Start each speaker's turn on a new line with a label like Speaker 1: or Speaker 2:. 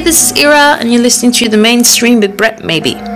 Speaker 1: this is Ira, and you're listening to The Mainstream with Brett Maybe.